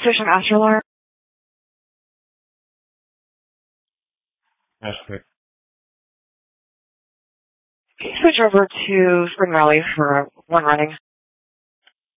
Station Master Alarm. That's quick. Can you switch over to Spring Valley for one running?